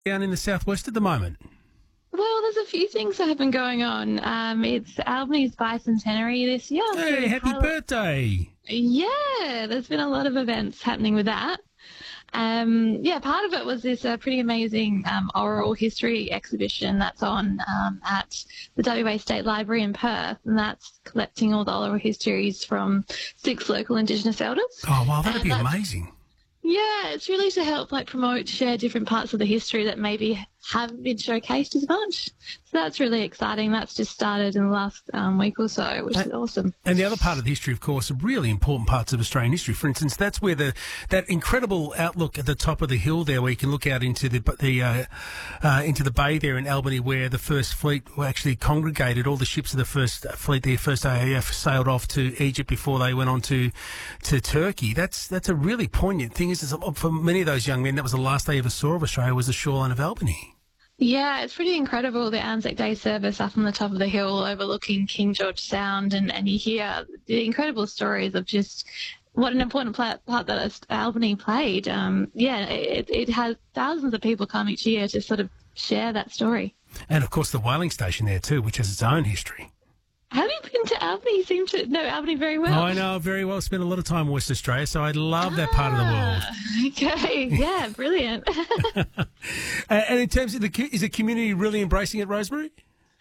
down in the southwest at the moment? Well, there's a few things that have been going on. It's Albany's bicentenary this year. Hey, happy birthday! Yeah, there's been a lot of events happening with that. Part of it was this pretty amazing oral history exhibition that's on at the WA State Library in Perth, and that's collecting all the oral histories from 6 local Indigenous elders. Oh, wow, that'd be amazing. Yeah, it's really to help promote, share different parts of the history that maybe haven't been showcased as much. So that's really exciting. That's just started in the last week or so, which is awesome. And the other part of the history, of course, are really important parts of Australian history. For instance, that's where that incredible outlook at the top of the hill there, where you can look out into the bay there in Albany, where the first fleet actually congregated. All the ships of the first fleet, the first AAF, sailed off to Egypt before they went on to Turkey. That's a really poignant thing. For many of those young men, that was the last they ever saw of Australia, was the shoreline of Albany. Yeah, it's pretty incredible, the Anzac Day service up on the top of the hill overlooking King George Sound, and you hear the incredible stories of just what an important part that Albany played. It has thousands of people come each year to sort of share that story. And, of course, the whaling station there too, which has its own history. Have you been to Albany? You seem to know Albany very well. I know very well. Spent a lot of time in Western Australia, so I love that part of the world. Okay, yeah, brilliant. And in terms of is the community really embracing it, Rosemary?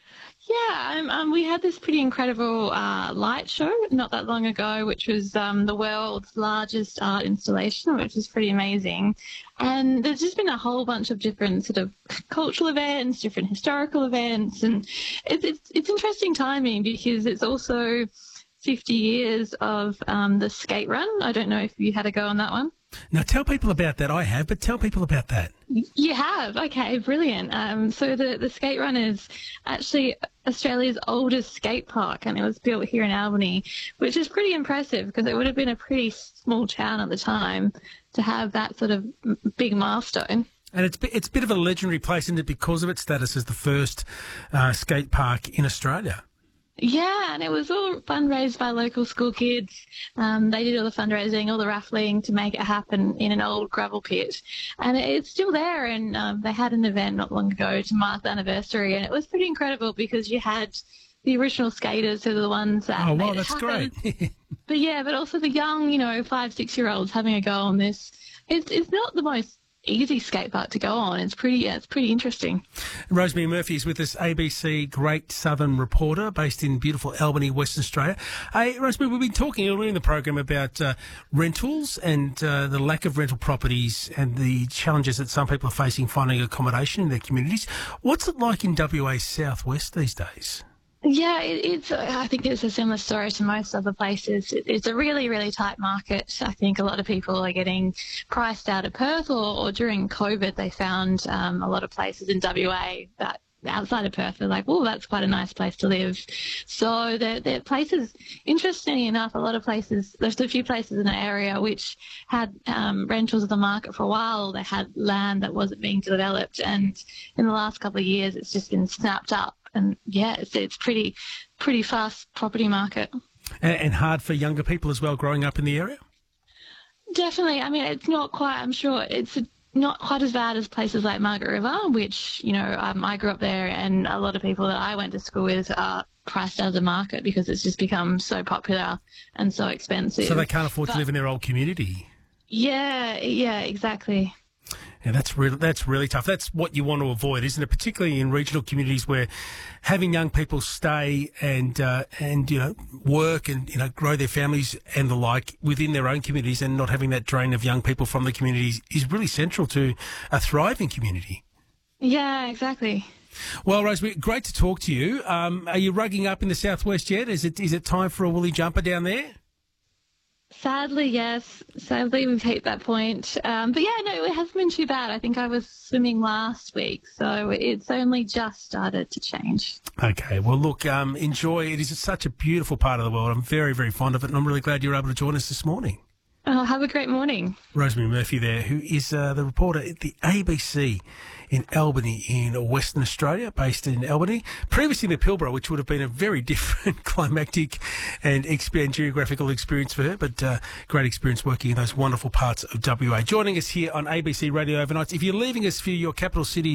Yeah, we had this pretty incredible light show not that long ago, which was the world's largest art installation, which was pretty amazing. And there's just been a whole bunch of different sort of cultural events, different historical events, and it's interesting timing because it's also 50 years of the skate run. I don't know if you had a go on that one. Now, tell people about that. I have, but tell people about that. You have? Okay, brilliant. So the skate run is actually Australia's oldest skate park, and it was built here in Albany, which is pretty impressive because it would have been a pretty small town at the time to have that sort of big milestone. And it's a bit of a legendary place, isn't it, because of its status as the first skate park in Australia? Yeah, and it was all fundraised by local school kids. They did all the fundraising, all the raffling to make it happen in an old gravel pit. And it's still there, and they had an event not long ago to mark the anniversary, and it was pretty incredible because you had the original skaters who are the ones that made it happen. Great. but also the young, 5-6-year-olds having a go on this. It's not the most easy skate park to go on. It's pretty interesting. Rosemary Murphy is with us, ABC Great Southern reporter based in beautiful Albany, Western Australia. Hey, Rosemary, we've been talking earlier in the program about rentals and the lack of rental properties and the challenges that some people are facing finding accommodation in their communities. What's it like in WA Southwest these days? Yeah, I think it's a similar story to most other places. It's a really, really tight market. I think a lot of people are getting priced out of Perth, or during COVID they found a lot of places in WA that outside of Perth, they're like, oh, that's quite a nice place to live. So the places, interestingly enough, a lot of places, there's a few places in the area which had rentals of the market for a while. They had land that wasn't being developed, and in the last couple of years it's just been snapped up. And yeah, it's pretty fast property market. And hard for younger people as well growing up in the area? Definitely. I mean, it's not quite, I'm sure it's not quite as bad as places like Margaret River, which, I grew up there, and a lot of people that I went to school with are priced out of the market because it's just become so popular and so expensive. So they can't afford to live in their old community. Yeah, exactly. Yeah, that's really tough. That's what you want to avoid, isn't it? Particularly in regional communities where having young people stay and work and grow their families and the like within their own communities, and not having that drain of young people from the communities is really central to a thriving community. Yeah, exactly. Well, Rosemary, great to talk to you. Are you rugging up in the southwest yet? Is it time for a woolly jumper down there? Sadly, yes. Sadly, we've hit that point. But yeah, no, it hasn't been too bad. I think I was swimming last week, so it's only just started to change. Okay, well, look, enjoy. It is such a beautiful part of the world. I'm very, very fond of it, and I'm really glad you were able to join us this morning. Oh, have a great morning. Rosemary Murphy there, who is the reporter at the ABC in Albany in Western Australia, based in Albany. Previously in the Pilbara, which would have been a very different climactic and geographical experience for her, but great experience working in those wonderful parts of WA. Joining us here on ABC Radio Overnights. If you're leaving us for your capital city